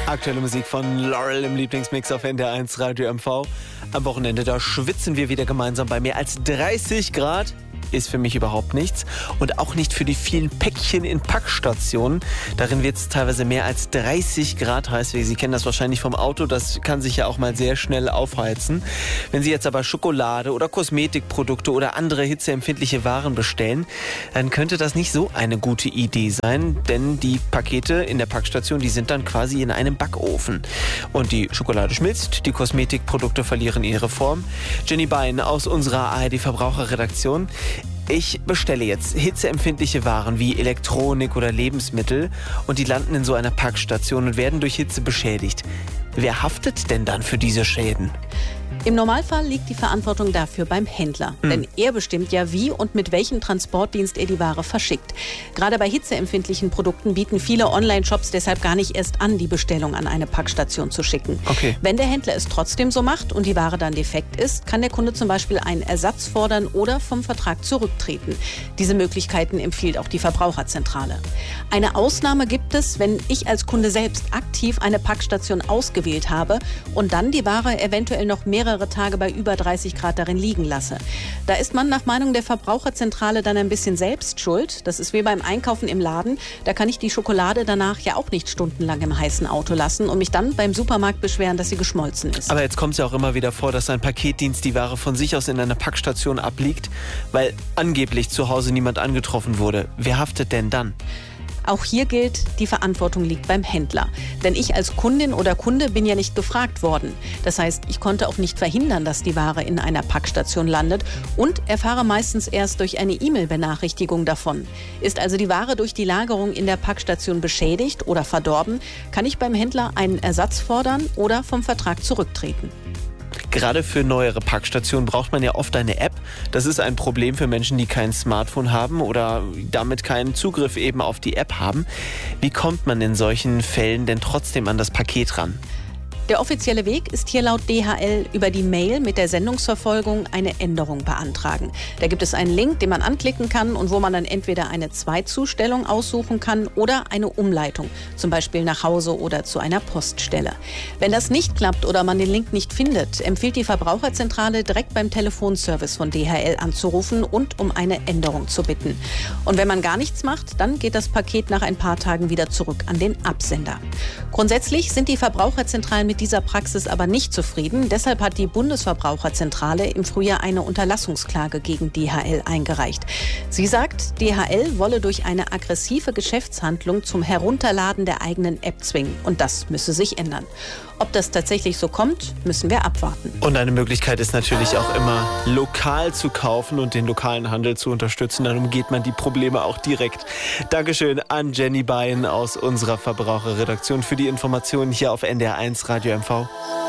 Aktuelle Musik von Laurel im Lieblingsmix auf NDR1 Radio MV. Am Wochenende, da schwitzen wir wieder gemeinsam bei mehr als 30 Grad. Ist für mich überhaupt nichts. Und auch nicht für die vielen Päckchen in Packstationen. Darin wird es teilweise mehr als 30 Grad heiß. Sie kennen das wahrscheinlich vom Auto. Das kann sich ja auch mal sehr schnell aufheizen. Wenn Sie jetzt aber Schokolade oder Kosmetikprodukte oder andere hitzeempfindliche Waren bestellen, dann könnte das nicht so eine gute Idee sein. Denn die Pakete in der Packstation, die sind dann quasi in einem Backofen. Und die Schokolade schmilzt, die Kosmetikprodukte verlieren ihre Form. Jenny Bein aus unserer ARD-Verbraucherredaktion. Ich bestelle jetzt hitzeempfindliche Waren wie Elektronik oder Lebensmittel und die landen in so einer Packstation und werden durch Hitze beschädigt. Wer haftet denn dann für diese Schäden? Im Normalfall liegt die Verantwortung dafür beim Händler. Denn er bestimmt ja, wie und mit welchem Transportdienst er die Ware verschickt. Gerade bei hitzeempfindlichen Produkten bieten viele Online-Shops deshalb gar nicht erst an, die Bestellung an eine Packstation zu schicken. Okay. Wenn der Händler es trotzdem so macht und die Ware dann defekt ist, kann der Kunde zum Beispiel einen Ersatz fordern oder vom Vertrag zurücktreten. Diese Möglichkeiten empfiehlt auch die Verbraucherzentrale. Eine Ausnahme gibt es, wenn ich als Kunde selbst aktiv eine Packstation ausgewählt habe und dann die Ware eventuell noch mehrere Tage bei über 30 Grad darin liegen lasse. Da ist man nach Meinung der Verbraucherzentrale dann ein bisschen selbst schuld. Das ist wie beim Einkaufen im Laden. Da kann ich die Schokolade danach ja auch nicht stundenlang im heißen Auto lassen und mich dann beim Supermarkt beschweren, dass sie geschmolzen ist. Aber jetzt kommt es ja auch immer wieder vor, dass ein Paketdienst die Ware von sich aus in einer Packstation abliegt, weil angeblich zu Hause niemand angetroffen wurde. Wer haftet denn dann? Auch hier gilt, die Verantwortung liegt beim Händler. Denn ich als Kundin oder Kunde bin ja nicht gefragt worden. Das heißt, ich konnte auch nicht verhindern, dass die Ware in einer Packstation landet und erfahre meistens erst durch eine E-Mail-Benachrichtigung davon. Ist also die Ware durch die Lagerung in der Packstation beschädigt oder verdorben, kann ich beim Händler einen Ersatz fordern oder vom Vertrag zurücktreten. Gerade für neuere Packstationen braucht man ja oft eine App. Das ist ein Problem für Menschen, die kein Smartphone haben oder damit keinen Zugriff eben auf die App haben. Wie kommt man in solchen Fällen denn trotzdem an das Paket ran? Der offizielle Weg ist hier laut DHL über die Mail mit der Sendungsverfolgung eine Änderung beantragen. Da gibt es einen Link, den man anklicken kann und wo man dann entweder eine Zweitzustellung aussuchen kann oder eine Umleitung, zum Beispiel nach Hause oder zu einer Poststelle. Wenn das nicht klappt oder man den Link nicht findet, empfiehlt die Verbraucherzentrale direkt beim Telefonservice von DHL anzurufen und um eine Änderung zu bitten. Und wenn man gar nichts macht, dann geht das Paket nach ein paar Tagen wieder zurück an den Absender. Grundsätzlich sind die Verbraucherzentralen mit dieser Praxis aber nicht zufrieden. Deshalb hat die Bundesverbraucherzentrale im Frühjahr eine Unterlassungsklage gegen DHL eingereicht. Sie sagt, DHL wolle durch eine aggressive Geschäftshandlung zum Herunterladen der eigenen App zwingen. Und das müsse sich ändern. Ob das tatsächlich so kommt, müssen wir abwarten. Und eine Möglichkeit ist natürlich auch immer, lokal zu kaufen und den lokalen Handel zu unterstützen. Dann umgeht man die Probleme auch direkt. Dankeschön an Jenny Bein aus unserer Verbraucherredaktion für die Informationen hier auf NDR1 Radio MV.